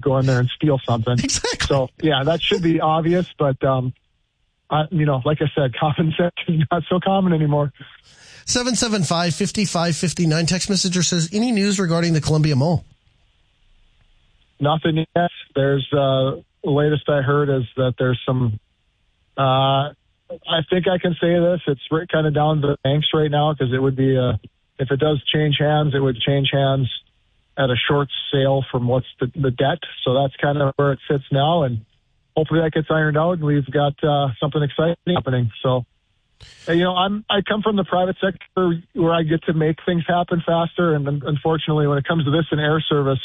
go in there and steal something. Exactly. So, yeah, that should be obvious, but, like I said, common sense is not so common anymore. 775-5559 text messenger says, any news regarding the Columbia Mall? Nothing yet. There's the latest I heard is that there's some, I think I can say this, it's kind of down to the banks right now because it would be, if it does change hands, it would change hands at a short sale from what's the debt. So that's kind of where it sits now, and hopefully that gets ironed out and we've got something exciting happening. So, I come from the private sector where I get to make things happen faster, and unfortunately when it comes to this in air service,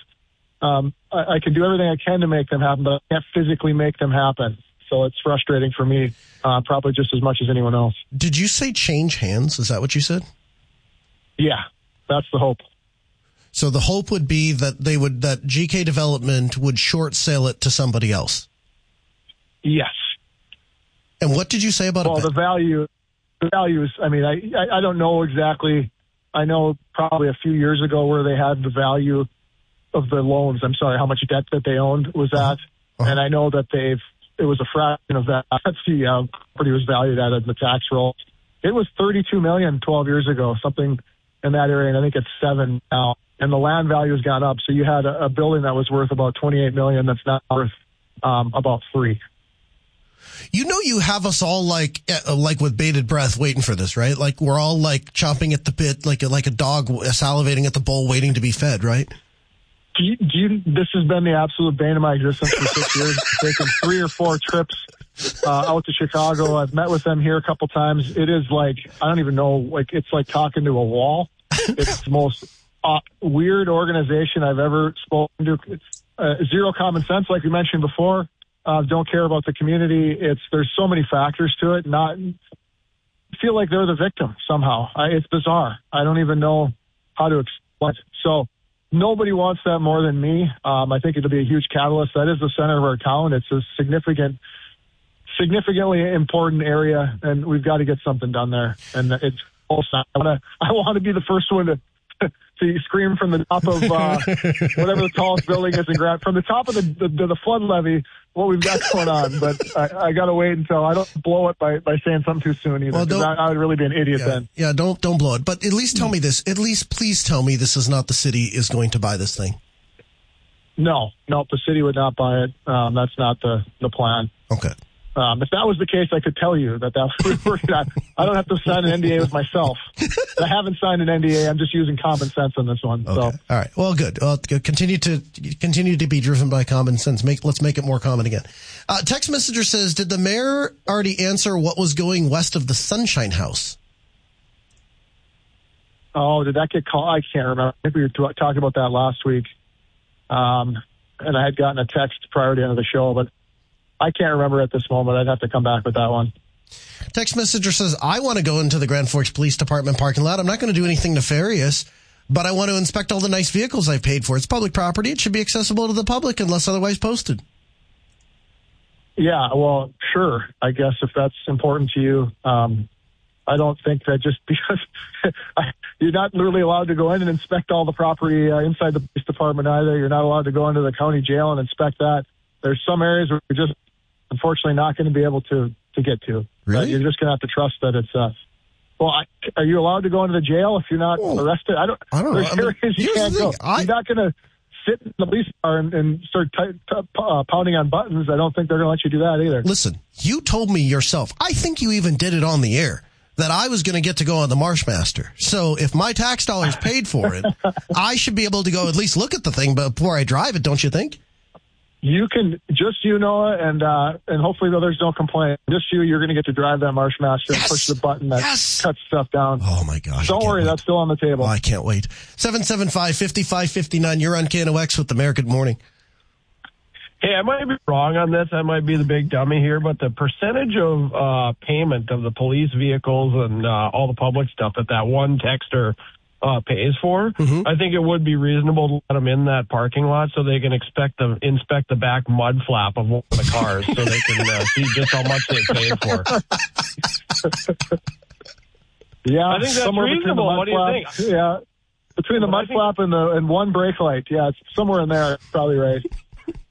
I can do everything I can to make them happen, but I can't physically make them happen. So it's frustrating for me, probably just as much as anyone else. Did you say change hands? Is that what you said? Yeah, that's the hope. So the hope would be that GK Development would short sale it to somebody else. Yes. And what did you say about it? Well, the value is, I don't know exactly. I know probably a few years ago where they had the value of the loans. I'm sorry, how much debt that they owned was at. Uh-huh. And I know that it was a fraction of that. That's the property was valued at in the tax roll. It was $32 million 12 years ago, something in that area, and I think it's $7 million now. And the land value has gone up. So you had a building that was worth about $28 million that's now worth about $3 million. You have us all like with bated breath waiting for this, right? Like we're all like chomping at the bit, like a dog salivating at the bowl waiting to be fed, right? This has been the absolute bane of my existence for 6 years. I've taken 3 or 4 trips out to Chicago. I've met with them here a couple times. It is like, I don't even know, like it's like talking to a wall. It's the most weird organization I've ever spoken to. It's zero common sense, like we mentioned before. Don't care about the community. There's so many factors to it. I feel like they're the victim somehow. It's bizarre. I don't even know how to explain it. So nobody wants that more than me. I think it'll be a huge catalyst. That is the center of our town. It's a significantly important area, and we've got to get something done there. And it's also, I want to be the first one to scream from the top of whatever the tallest building is and grab from the top of the flood levee what we've got going on. But I got to wait until I don't blow it by saying something too soon either. Well, I would really be an idiot then. Yeah, don't blow it. But at least tell me this. At least please tell me this is not the city is going to buy this thing. No, the city would not buy it. That's not the plan. Okay. If that was the case, I could tell you that was working on. I don't have to sign an NDA with myself. I haven't signed an NDA. I'm just using common sense on this one. Okay. So. All right. Well, good. Continue to be driven by common sense. Let's make it more common again. Text messenger says, did the mayor already answer what was going west of the Sunshine House? Oh, did that get called? I can't remember. I think we were talking about that last week. And I had gotten a text prior to the end of the show, but I can't remember at this moment. I'd have to come back with that one. Text messenger says, I want to go into the Grand Forks Police Department parking lot. I'm not going to do anything nefarious, but I want to inspect all the nice vehicles I've paid for. It's public property. It should be accessible to the public unless otherwise posted. Yeah, well, sure. I guess if that's important to you, I don't think that just because you're not literally allowed to go in and inspect all the property inside the police department either. You're not allowed to go into the county jail and inspect that. There's some areas where you're just unfortunately not going to be able to get to. Really? You're just going to have to trust that it's are you allowed to go into the jail if you're not arrested? I don't know. There's areas you can't go. You're not going to sit in the police car and start pounding on buttons. I don't think they're going to let you do that either. Listen, you told me yourself, I think you even did it on the air, that I was going to get to go on the Marshmaster. So if my tax dollars paid for it, I should be able to go at least look at the thing before I drive it, don't you think? You can, just Noah, and hopefully the others don't complain. Just you're going to get to drive that Marshmaster and push the button that cuts stuff down. Oh, my gosh. Don't worry, that's still on the table. Oh, I can't wait. 775-5559, you're on KNOX with the Mayor. Good morning. Hey, I might be wrong on this. I might be the big dummy here, but the percentage of payment of the police vehicles and all the public stuff that one texter pays for, I think it would be reasonable to let them in that parking lot so they can inspect the back mud flap of one of the cars so they can see just how much they paid for. Yeah, I think that's reasonable. What do you think? Yeah, between the mud flap and one brake light. Yeah, it's somewhere in there. Probably right.